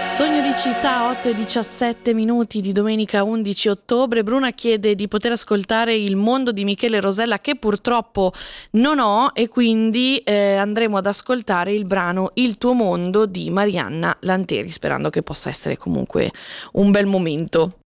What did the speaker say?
Sogno di città, 8:17 di domenica 11 ottobre. Bruna chiede di poter ascoltare Il mondo di Michele Rosella, che purtroppo non ho, e quindi andremo ad ascoltare il brano Il tuo mondo di Marianna Lanteri, sperando che possa essere comunque un bel momento.